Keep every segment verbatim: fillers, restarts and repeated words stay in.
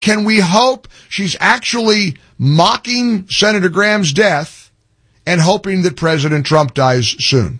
Can we hope she's actually mocking Senator Graham's death and hoping that President Trump dies soon?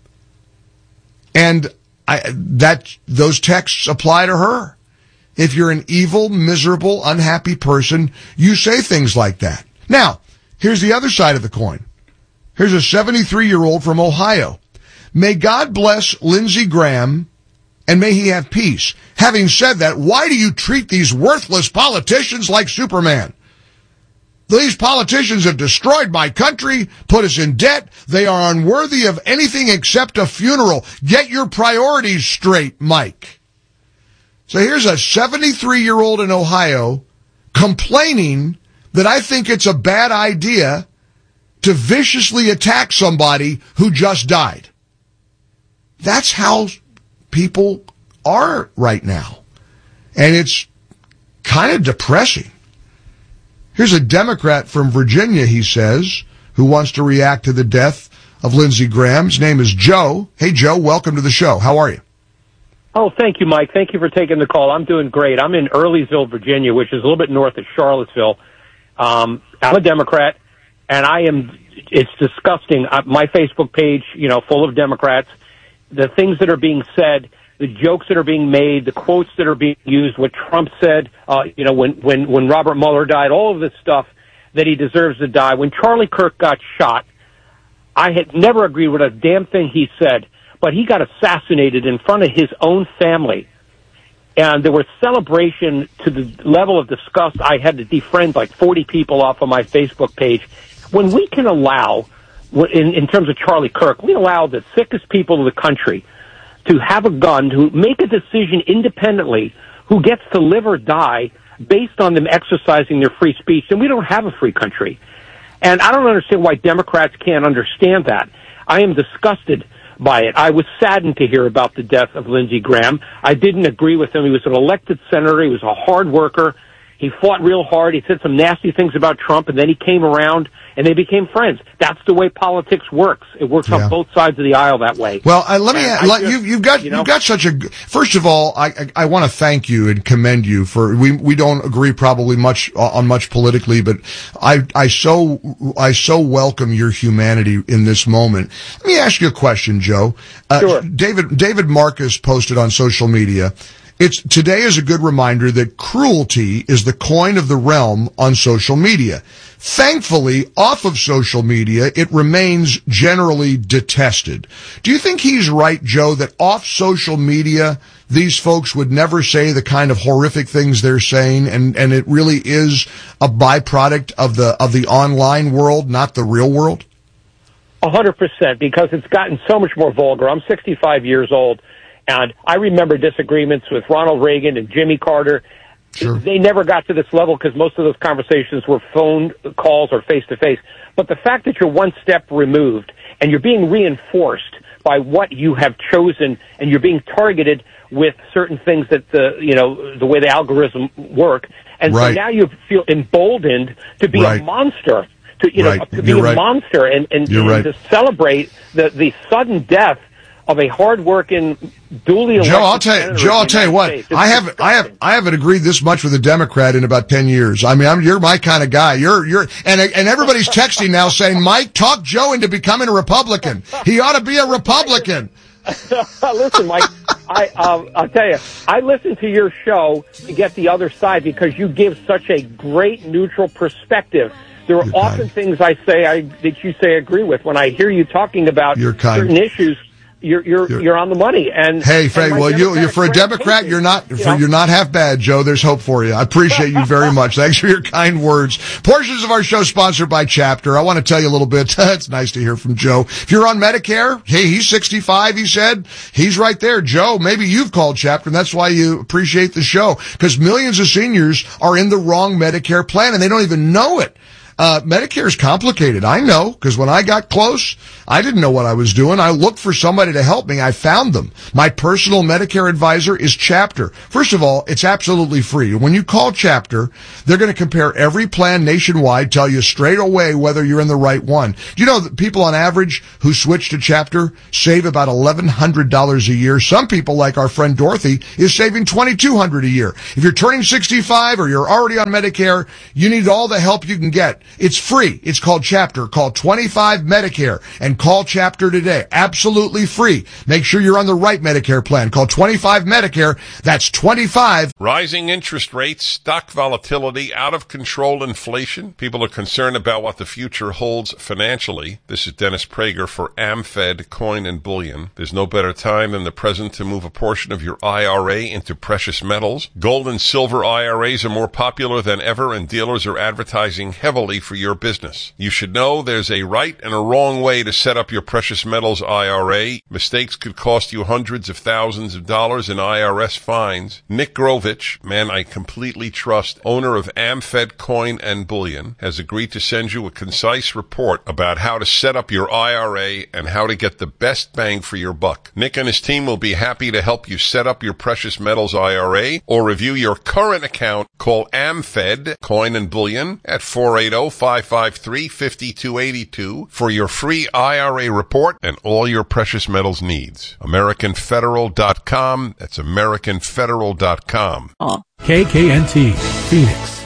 And I, that those texts apply to her. If you're an evil, miserable, unhappy person, you say things like that. Now, here's the other side of the coin. Here's a seventy-three-year-old from Ohio. May God bless Lindsey Graham, and may he have peace. Having said that, why do you treat these worthless politicians like Superman? These politicians have destroyed my country, put us in debt. They are unworthy of anything except a funeral. Get your priorities straight, Mike. So here's a seventy-three-year-old in Ohio complaining that I think it's a bad idea to viciously attack somebody who just died. That's how people are right now. And it's kind of depressing. Here's a Democrat from Virginia, he says, who wants to react to the death of Lindsey Graham. His name is Joe. Hey, Joe, welcome to the show. How are you? Oh, thank you, Mike. Thank you for taking the call. I'm doing great. I'm in Earlysville, Virginia, which is a little bit north of Charlottesville. Um, I'm a Democrat, and I am, it's disgusting. Uh, my Facebook page, you know, full of Democrats, the things that are being said, the jokes that are being made, the quotes that are being used, what Trump said, uh, you know, when, when, when Robert Mueller died, all of this stuff that he deserves to die. When Charlie Kirk got shot, I had never agreed with a damn thing he said, but he got assassinated in front of his own family. And there was celebration to the level of disgust. I had to defriend like forty people off of my Facebook page. When we can allow, in, in terms of Charlie Kirk, we allow the sickest people in the country to have a gun, to make a decision independently who gets to live or die based on them exercising their free speech, then we don't have a free country. And I don't understand why Democrats can't understand that. I am disgusted by it. I was saddened to hear about the death of Lindsey Graham. I didn't agree with him. He was an elected senator. He was a hard worker. He fought real hard. He said some nasty things about Trump, and then he came around, and they became friends. That's the way politics works. It works yeah. on both sides of the aisle that way. Well, uh, let me. And Let, just, you, you've got you know, you've got such a. First of all, I I, I want to thank you and commend you for. We we don't agree probably much on much politically, but I I so I so welcome your humanity in this moment. Let me ask you a question, Joe. Uh, sure. David David Marcus posted on social media. It's today is a good reminder that cruelty is the coin of the realm on social media. Thankfully, off of social media, it remains generally detested. Do you think he's right, Joe, that off social media, these folks would never say the kind of horrific things they're saying, and, and it really is a byproduct of the of the online world, not the real world? A hundred percent, because it's gotten so much more vulgar. I'm sixty-five years old. And I remember disagreements with Ronald Reagan and Jimmy Carter. Sure. They never got to this level because most of those conversations were phone calls or face-to-face. But the fact that you're one step removed and you're being reinforced by what you have chosen and you're being targeted with certain things that the, you know, the way the algorithm work. And right. so now you feel emboldened to be right. a monster, to, you right. know, to be you're a right. monster and, and, and right. to celebrate the, the sudden death of a hard-working, duly elected Joe, I'll tell you, Joe, I'll tell you what. I haven't, I have, I haven't agreed this much with a Democrat in about ten years. I mean, I'm, you're my kind of guy. You're, you're, and and everybody's texting now saying, Mike, talk Joe into becoming a Republican. He ought to be a Republican. Listen, Mike, I, um, I'll tell you, I listen to your show to get the other side because you give such a great neutral perspective. There are you're often kind. things I say I, that you say I agree with. When I hear you talking about certain issues, You're you're you're, you're on the money. And hey, Frank, well, you you're for a Democrat. You're not for, you know? You're not half bad, Joe. There's hope for you. I appreciate you very much. Thanks for your kind words. Portions of our show sponsored by Chapter. I want to tell you a little bit. It's nice to hear from Joe. If you're on Medicare, hey, he's sixty-five. He said he's right there, Joe. Maybe you've called Chapter, and that's why you appreciate the show because millions of seniors are in the wrong Medicare plan and they don't even know it. Uh, Medicare is complicated. I know, because when I got close, I didn't know what I was doing. I looked for somebody to help me. I found them. My personal Medicare advisor is Chapter. First of all, it's absolutely free. When you call Chapter, they're going to compare every plan nationwide, tell you straight away whether you're in the right one. Do you know that people on average who switch to Chapter save about eleven hundred dollars a year? Some people, like our friend Dorothy, is saving twenty-two hundred dollars a year. If you're turning sixty-five or you're already on Medicare, you need all the help you can get. It's free. It's called Chapter. Call twenty-five Medicare and call Chapter today. Absolutely free. Make sure you're on the right Medicare plan. Call twenty-five Medicare. That's twenty-five. Rising interest rates, stock volatility, out of control inflation. People are concerned about what the future holds financially. This is Dennis Prager for AmFed Coin and Bullion. There's no better time than the present to move a portion of your I R A into precious metals. Gold and silver I R As are more popular than ever, and dealers are advertising heavily for your business. You should know there's a right and a wrong way to set up your precious metals I R A. Mistakes could cost you hundreds of thousands of dollars in I R S fines. Nick Grovich, man I completely trust, owner of AmFed Coin and Bullion, has agreed to send you a concise report about how to set up your I R A and how to get the best bang for your buck. Nick and his team will be happy to help you set up your precious metals I R A or review your current account. Call AmFed Coin and Bullion at four eight zero, five five three, five two eight two for your free I R A report and all your precious metals needs. American Federal dot com. That's American Federal dot com. K K N T, Phoenix.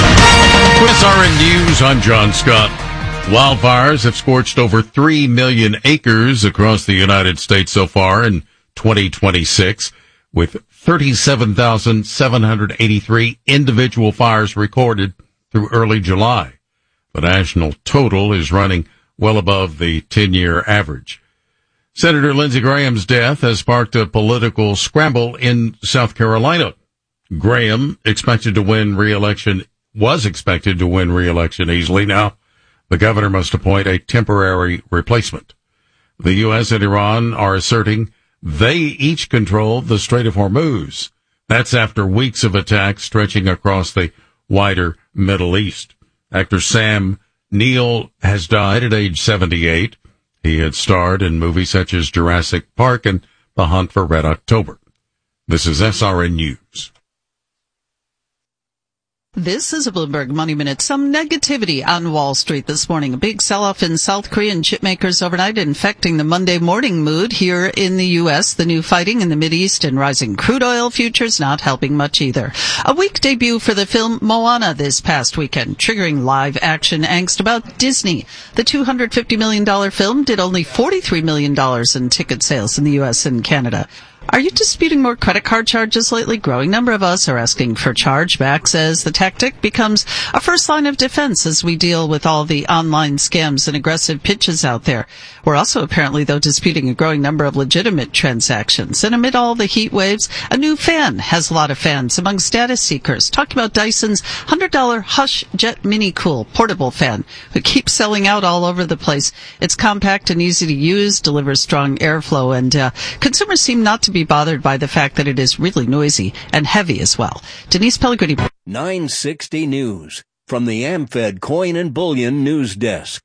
With S R N News, I'm John Scott. Wildfires have scorched over three million acres across the United States so far in twenty twenty-six, with thirty-seven thousand seven hundred eighty-three individual fires recorded through early July. The national total is running well above the ten-year average. Senator Lindsey Graham's death has sparked a political scramble in South Carolina. Graham expected to win re-election, was expected to win re-election easily. Now, the governor must appoint a temporary replacement. The U S and Iran are asserting they each control the Strait of Hormuz. That's after weeks of attacks stretching across the wider Middle East. Actor Sam Neill has died at age seventy-eight. He had starred in movies such as Jurassic Park and The Hunt for Red October. This is S R N News. This is a Bloomberg Money Minute. Some negativity on Wall Street this morning. A big sell-off in South Korean chipmakers overnight, infecting the Monday morning mood here in the U S. The new fighting in the Mideast and rising crude oil futures not helping much either. A week debut for the film Moana this past weekend, triggering live-action angst about Disney. The two hundred fifty million dollars film did only forty-three million dollars in ticket sales in the U S and Canada. Are you disputing more credit card charges lately? Growing number of us are asking for chargebacks as the tactic becomes a first line of defense as we deal with all the online scams and aggressive pitches out there. We're also apparently, though, disputing a growing number of legitimate transactions. And amid all the heat waves, a new fan has a lot of fans among status seekers. Talking about Dyson's one hundred dollars Hush Jet Mini Cool portable fan, who keeps selling out all over the place. It's compact and easy to use, delivers strong airflow, and uh, consumers seem not to be bothered by the fact that it is really noisy and heavy as well. Denise Pellegrini. nine sixty News from the AmFed Coin and Bullion News Desk.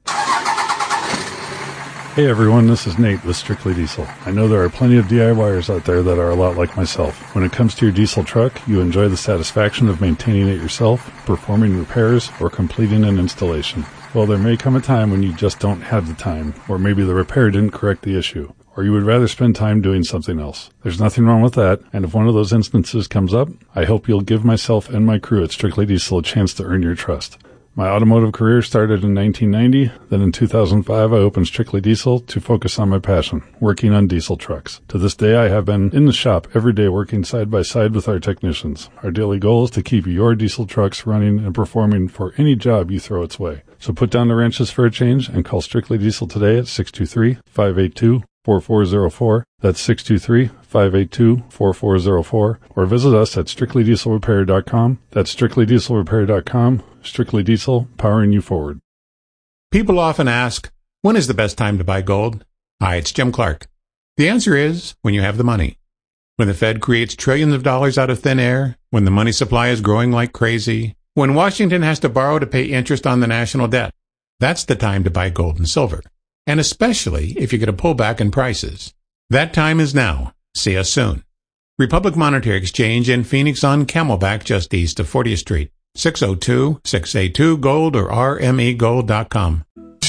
Hey everyone, this is Nate with Strictly Diesel. I know there are plenty of DIYers out there that are a lot like myself. When it comes to your diesel truck, you enjoy the satisfaction of maintaining it yourself, performing repairs, or completing an installation. Well, there may come a time when you just don't have the time, or maybe the repair didn't correct the issue, or you would rather spend time doing something else. There's nothing wrong with that, and if one of those instances comes up, I hope you'll give myself and my crew at Strictly Diesel a chance to earn your trust. My automotive career started in nineteen ninety. Then in two thousand five, I opened Strictly Diesel to focus on my passion, working on diesel trucks. To this day, I have been in the shop every day working side by side with our technicians. Our daily goal is to keep your diesel trucks running and performing for any job you throw its way. So put down the wrenches for a change and call Strictly Diesel today at six two three, five eight two, four four zero four. That's six two three, five eight two, four four zero four. Or visit us at strictly diesel repair dot com. That's strictly diesel repair dot com. Strictly Diesel, powering you forward. People often ask, when is the best time to buy gold? Hi, it's Jim Clark. The answer is when you have the money. When the Fed creates trillions of dollars out of thin air, when the money supply is growing like crazy, when Washington has to borrow to pay interest on the national debt. That's the time to buy gold and silver, and especially if you get a pullback in prices. That time is now. See us soon. Republic Monetary Exchange in Phoenix on Camelback just east of fortieth Street. six oh two, six eight two, gold or r m e gold dot com.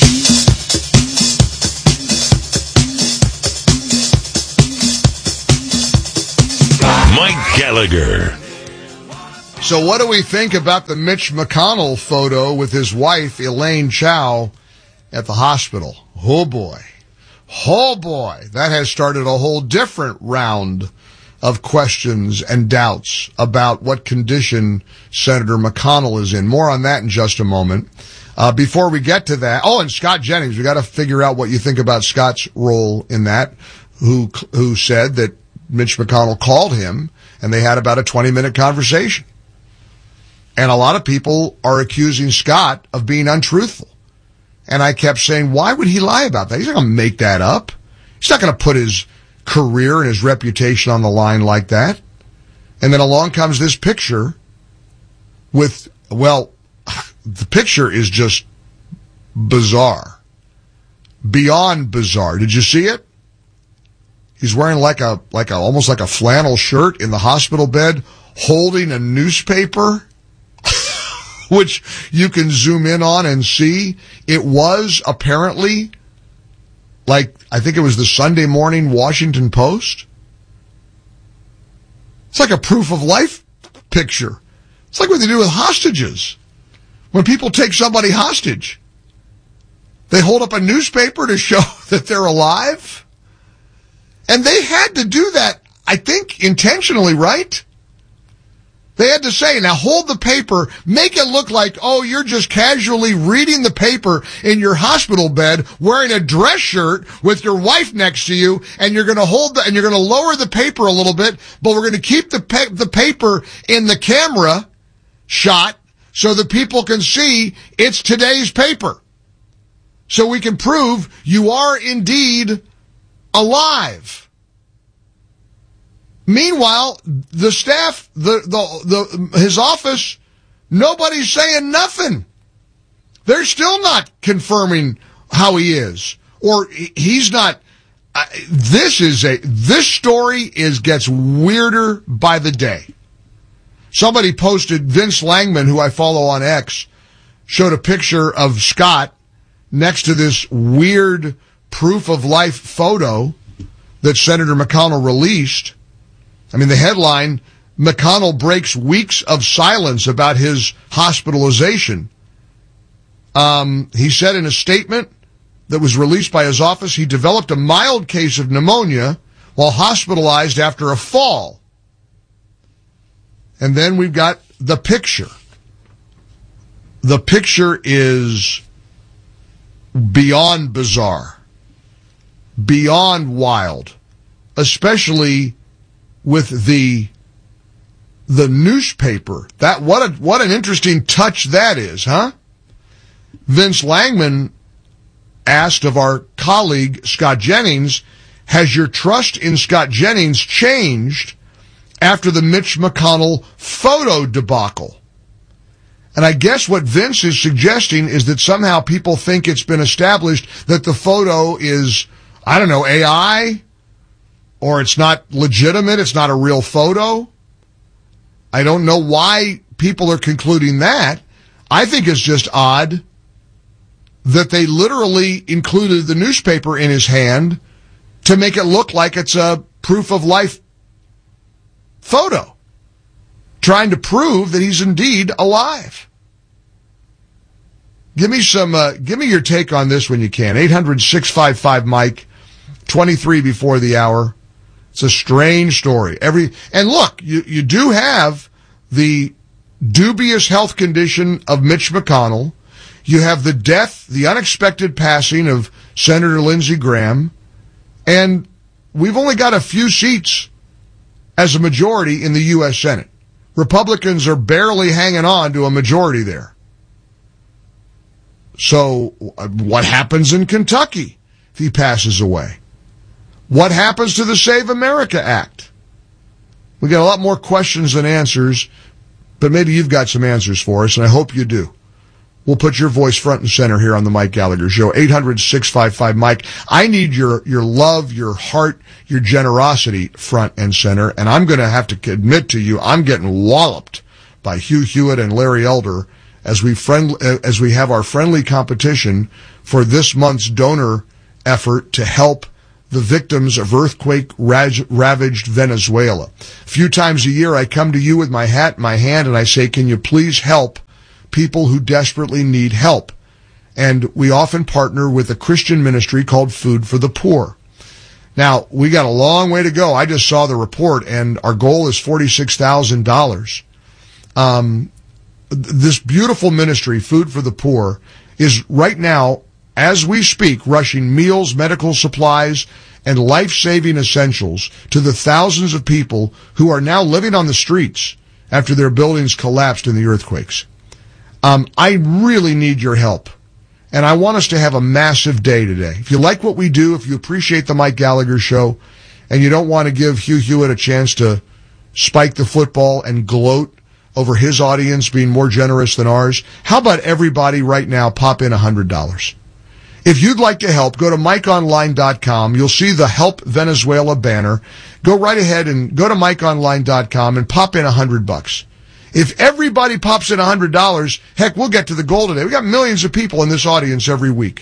Mike Gallagher. So what do we think about the Mitch McConnell photo with his wife, Elaine Chao, at the hospital? Oh, boy. Oh, boy. That has started a whole different round of questions and doubts about what condition Senator McConnell is in. More on that in just a moment. Uh, before we get to that, oh, and Scott Jennings, we got to figure out what you think about Scott's role in that, who who said that Mitch McConnell called him and they had about a twenty-minute conversation. And a lot of people are accusing Scott of being untruthful. And I kept saying, why would he lie about that? He's not going to make that up. He's not going to put his career and his reputation on the line like that. And then along comes this picture with, well, the picture is just bizarre. Beyond bizarre. Did you see it? He's wearing like a, like a, almost like a flannel shirt in the hospital bed, holding a newspaper, which you can zoom in on and see. It was apparently like, I think it was the Sunday Morning Washington Post. It's like a proof of life picture. It's like what they do with hostages. When people take somebody hostage, they hold up a newspaper to show that they're alive. And they had to do that, I think, intentionally, right? They had to say, now hold the paper, make it look like, oh, you're just casually reading the paper in your hospital bed, wearing a dress shirt with your wife next to you, and you're going to hold the, and you're going to lower the paper a little bit, but we're going to keep the pa- the paper in the camera shot so that people can see it's today's paper. So we can prove you are indeed alive. Meanwhile, the staff, the, the, the, his office, nobody's saying nothing. They're still not confirming how he is, or he's not. Uh, this is a, this story is, gets weirder by the day. Somebody posted, Vince Langman, who I follow on X, showed a picture of Scott next to this weird proof of life photo that Senator McConnell released. I mean, the headline, McConnell breaks weeks of silence about his hospitalization. Um, he said in a statement that was released by his office, he developed a mild case of pneumonia while hospitalized after a fall. And then we've got the picture. The picture is beyond bizarre, beyond wild, especially with the the newspaper. That what a what an interesting touch that is, huh? Vince Langman asked of our colleague Scott Jennings, has your trust in Scott Jennings changed after the Mitch McConnell photo debacle? And I guess what Vince is suggesting is that somehow people think it's been established that the photo is, I don't know, A I, or it's not legitimate, it's not a real photo. I don't know why people are concluding that. I think it's just odd that they literally included the newspaper in his hand to make it look like it's a proof of life photo, trying to prove that he's indeed alive. Give me some, uh, give me your take on this when you can. eight hundred, six five five, Mike, twenty-three before the hour. It's a strange story. Every, and look, you, you do have the dubious health condition of Mitch McConnell. You have the death, the unexpected passing of Senator Lindsey Graham. And we've only got a few seats as a majority in the U S Senate. Republicans are barely hanging on to a majority there. So what happens in Kentucky if he passes away? What happens to the Save America Act? We got a lot more questions than answers. but maybe you've got some answers for us, and I hope you do. We'll put your voice front and center here on the Mike Gallagher Show. eight hundred, six five five, Mike. I need your, your love, your heart, your generosity front and center, and I'm going to have to admit to you, I'm getting walloped by Hugh Hewitt and Larry Elder as we friend, as we have our friendly competition for this month's donor effort to help the victims of earthquake-ravaged Venezuela. A few times a year, I come to you with my hat in my hand, and I say, can you please help people who desperately need help? And we often partner with a Christian ministry called Food for the Poor. Now, we got a long way to go. I just saw the report, and our goal is forty-six thousand dollars. Um, this beautiful ministry, Food for the Poor, is right now, as we speak, rushing meals, medical supplies, and life-saving essentials to the thousands of people who are now living on the streets after their buildings collapsed in the earthquakes. Um, I really need your help, and I want us to have a massive day today. If you like what we do, if you appreciate the Mike Gallagher Show, and you don't want to give Hugh Hewitt a chance to spike the football and gloat over his audience being more generous than ours, how about everybody right now pop in one hundred dollars? If you'd like to help, go to mike online dot com. You'll see the Help Venezuela banner. Go right ahead and go to mike online dot com and pop in a hundred bucks. If everybody pops in a hundred dollars, heck, we'll get to the goal today. We got millions of people in this audience every week.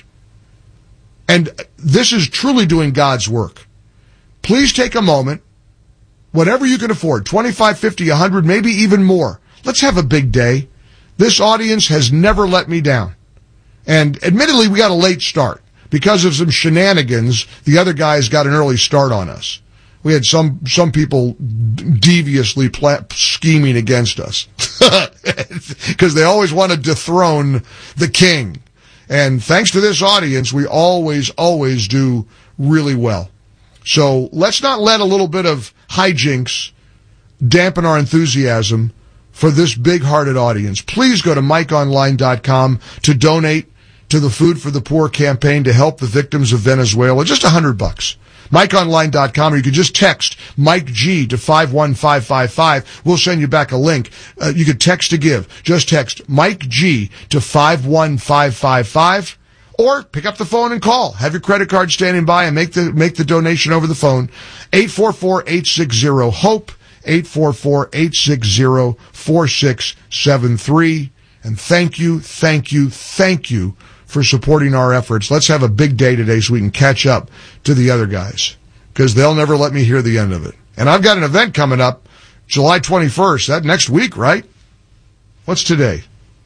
And this is truly doing God's work. Please take a moment, whatever you can afford, twenty-five, fifty, a hundred, maybe even more. Let's have a big day. This audience has never let me down. And admittedly, we got a late start. Because of some shenanigans, the other guys got an early start on us. We had some some people deviously pla- scheming against us. Because they always want to dethrone the king. And thanks to this audience, we always, always do really well. So let's not let a little bit of hijinks dampen our enthusiasm for this big-hearted audience. Please go to mike online dot com to donate to the Food for the Poor campaign to help the victims of Venezuela. Just a hundred bucks. mike online dot com, or you can just text Mike G to five one five five five. We'll send you back a link. Uh, you can text to give. Just text Mike G to five one five five five. Or pick up the phone and call. Have your credit card standing by and make the make the donation over the phone. eight four four, eight six zero, HOPE. eight four four, eight six zero, four six seven three. And thank you, thank you, thank you for supporting our efforts. Let's have a big day today so we can catch up to the other guys, because they'll never let me hear the end of it. And I've got an event coming up July twenty-first. That next week, right? What's today?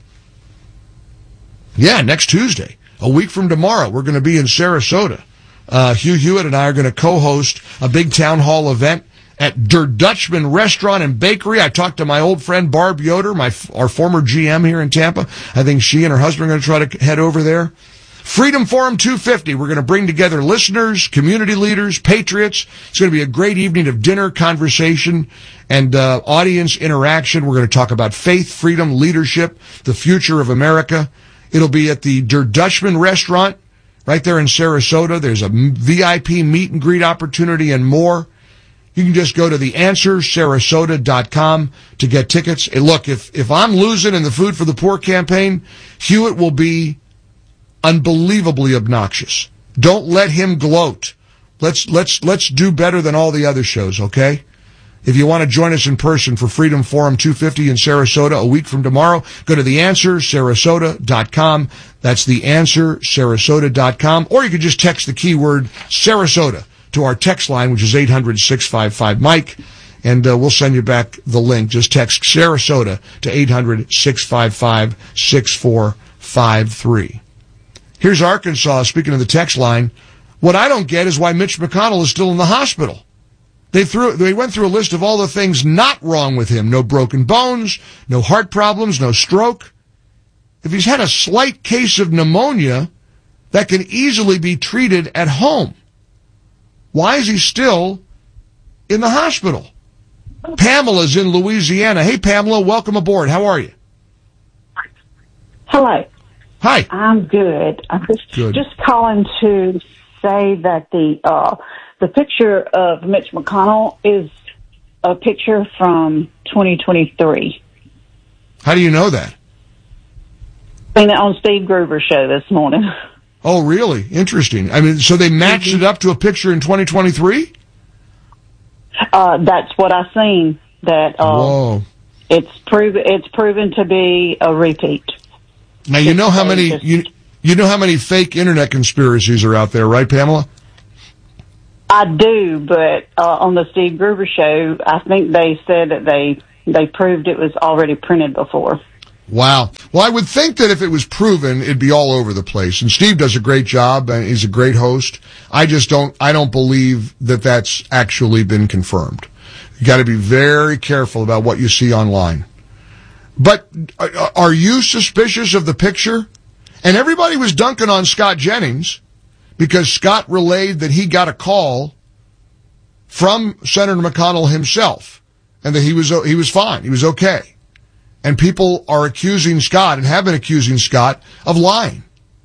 Yeah, next Tuesday. A week from tomorrow, we're going to be in Sarasota. Uh, Hugh Hewitt and I are going to co-host a big town hall event at Der Dutchman Restaurant and Bakery. I talked to my old friend Barb Yoder, my our former G M here in Tampa. I think she and her husband are going to try to head over there. Freedom Forum two fifty. We're going to bring together listeners, community leaders, patriots. It's going to be a great evening of dinner, conversation, and uh, audience interaction. We're going to talk about faith, freedom, leadership, the future of America. It'll be at the Der Dutchman Restaurant right there in Sarasota. There's a V I P meet and greet opportunity and more. You can just go to the answer sarasota dot com to get tickets. And look, if, if I'm losing in the Food for the Poor campaign, Hewitt will be unbelievably obnoxious. Don't let him gloat. Let's, let's, let's do better than all the other shows, okay? If you want to join us in person for Freedom Forum two fifty in Sarasota a week from tomorrow, go to the answer sarasota dot com. That's the answer sarasota dot com. Or you could just text the keyword Sarasota to our text line, which is eight hundred, six five five, Mike, and uh, we'll send you back the link. Just text Sarasota to eight hundred, six five five, six four five three. Here's Arkansas, speaking of the text line. What I don't get is why Mitch McConnell is still in the hospital. They threw, they went through a list of all the things not wrong with him. No broken bones, no heart problems, no stroke. If he's had a slight case of pneumonia, that can easily be treated at home. Why is he still in the hospital? Pamela's in Louisiana. Hey, Pamela, welcome aboard. How are you? Hello. Hi. I'm good. I'm just, good. just calling to say that the uh, the picture of Mitch McConnell is a picture from twenty twenty-three. How do you know that? Seen it on Steve Gruber's show this morning. Oh, really? Interesting. I mean, so they matched mm-hmm. it up to a picture in twenty twenty-three? Uh, that's what I seen. That uh, Whoa. It's proven. It's proven to be a repeat. Now you know how many you you know how many fake internet conspiracies are out there, right, Pamela? I do, but uh, on the Steve Gruber show, I think they said that they they proved it was already printed before. Wow. Well, I would think that if it was proven, it'd be all over the place. And Steve does a great job, and he's a great host. I just don't, I don't believe that that's actually been confirmed. You got to be very careful about what you see online. But are you suspicious of the picture? And everybody was dunking on Scott Jennings because Scott relayed that he got a call from Senator McConnell himself and that he was, he was fine. He was okay. And people are accusing Scott and have been accusing Scott of lying.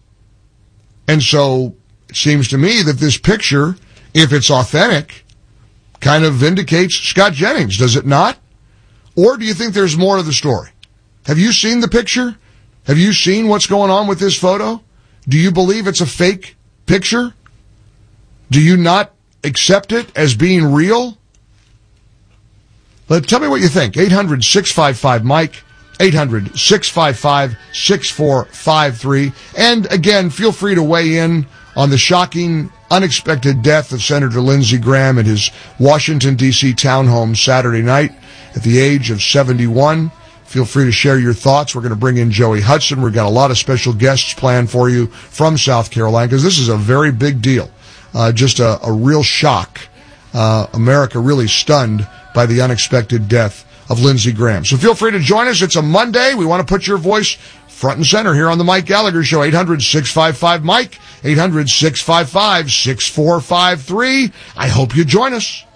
And so it seems to me that this picture, if it's authentic, kind of vindicates Scott Jennings, does it not? Or do you think there's more to the story? Have you seen the picture? Have you seen what's going on with this photo? Do you believe it's a fake picture? Do you not accept it as being real? But tell me what you think. eight hundred, six five five, Mike. eight hundred, six five five, six four five three. And again, feel free to weigh in on the shocking, unexpected death of Senator Lindsey Graham at his Washington, D C townhome Saturday night at the age of seventy-one. Feel free to share your thoughts. We're going to bring in Joey Hudson. We've got a lot of special guests planned for you from South Carolina because this is a very big deal. Uh, just a, a real shock. Uh, America really stunned by the unexpected death of Lindsey Graham. So feel free to join us. It's a Monday. We want to put your voice front and center here on the Mike Gallagher Show. eight hundred, six five five, Mike. eight hundred, six five five, six four five three. I hope you join us.